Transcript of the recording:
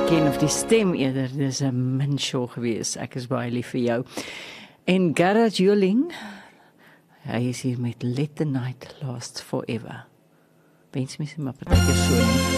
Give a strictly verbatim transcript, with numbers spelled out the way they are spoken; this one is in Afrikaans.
ken, of die stem eerder, dis 'n min show gewees. Ek is baie lief vir jou. En Gareth Joling, hy is hier met Let the Night Last Forever. Wens my se maar partykeer so nie.